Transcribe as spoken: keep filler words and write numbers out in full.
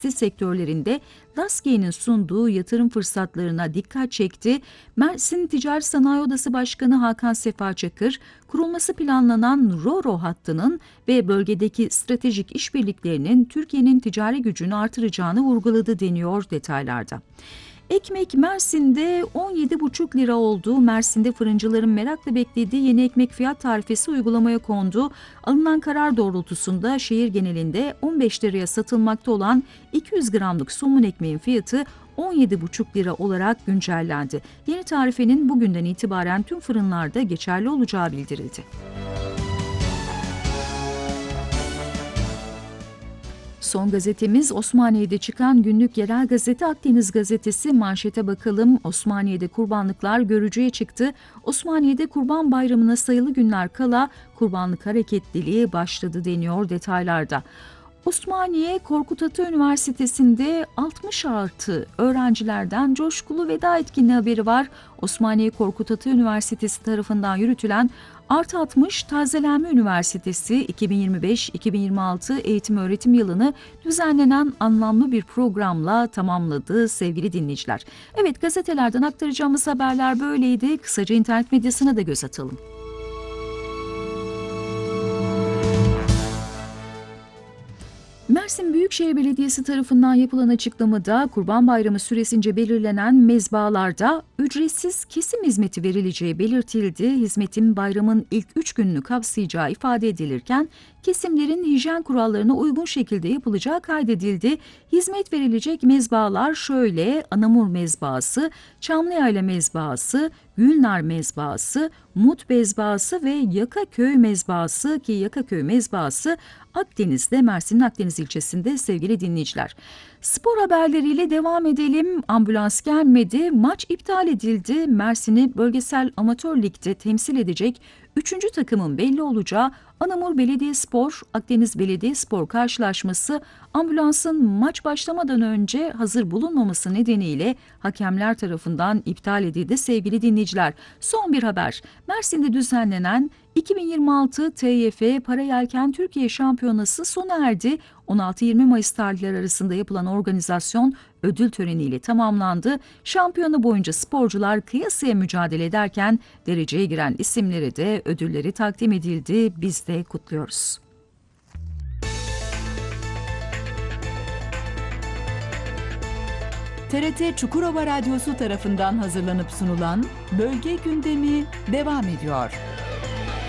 sektörlerinde Daske'nin sunduğu yatırım fırsatlarına dikkat çekti. Mersin Ticaret Sanayi Odası Başkanı Hakan Sefa Çakır, kurulması planlanan Ro-Ro hattının ve bölgedeki stratejik işbirliklerinin Türkiye'nin ticari gücünü artıracağını vurguladı deniyor detaylarda. Ekmek Mersin'de on yedi buçuk lira oldu. Mersin'de fırıncıların merakla beklediği yeni ekmek fiyat tarifesi uygulamaya kondu. Alınan karar doğrultusunda şehir genelinde on beş liraya satılmakta olan iki yüz gramlık somun ekmeğin fiyatı on yedi buçuk lira olarak güncellendi. Yeni tarifenin bugünden itibaren tüm fırınlarda geçerli olacağı bildirildi. Son gazetemiz Osmaniye'de çıkan günlük yerel gazete Akdeniz Gazetesi. Manşete bakalım. Osmaniye'de kurbanlıklar görücüye çıktı. Osmaniye'de Kurban Bayramı'na sayılı günler kala kurbanlık hareketliliği başladı deniyor detaylarda. Osmaniye Korkut Ata Üniversitesi'nde altmış artı öğrencilerden coşkulu veda etkinliği haberi var. Osmaniye Korkut Ata Üniversitesi tarafından yürütülen Artı altmış Tazelenme Üniversitesi iki bin yirmi beş iki bin yirmi altı eğitim öğretim yılını düzenlenen anlamlı bir programla tamamladı sevgili dinleyiciler. Evet, gazetelerden aktaracağımız haberler böyleydi. Kısaca internet medyasına da göz atalım. Mersin Büyükşehir Belediyesi tarafından yapılan açıklamada Kurban Bayramı süresince belirlenen mezbahalarda ücretsiz kesim hizmeti verileceği belirtildi. Hizmetin bayramın ilk üç gününü kapsayacağı ifade edilirken kesimlerin hijyen kurallarına uygun şekilde yapılacağı kaydedildi. Hizmet verilecek mezbahalar şöyle: Anamur Mezbahası, Çamlıyayla Mezbahası, Gülnar Mezbahası, Mut Mezbahası ve Yakaköy Mezbahası ki Yakaköy Mezbahası Akdeniz'de, Mersin'in Akdeniz ilçesinde sevgili dinleyiciler. Spor haberleriyle devam edelim. Ambulans gelmedi, maç iptal edildi. Mersin'i bölgesel amatör ligde temsil edecek üçüncü takımın belli olacağı Anamur Belediyespor, Akdeniz Belediyespor karşılaşması ambulansın maç başlamadan önce hazır bulunmaması nedeniyle hakemler tarafından iptal edildi sevgili dinleyiciler. Son bir haber. Mersin'de düzenlenen iki bin yirmi altı T Y F Parayelken Türkiye Şampiyonası sona erdi. on altı yirmi Mayıs tarihleri arasında yapılan organizasyon ödül töreniyle tamamlandı. Şampiyona boyunca sporcular kıyasıya mücadele ederken dereceye giren isimlere de ödülleri takdim edildi. Biz de kutluyoruz. T R T Çukurova Radyosu tarafından hazırlanıp sunulan Bölge Gündemi devam ediyor.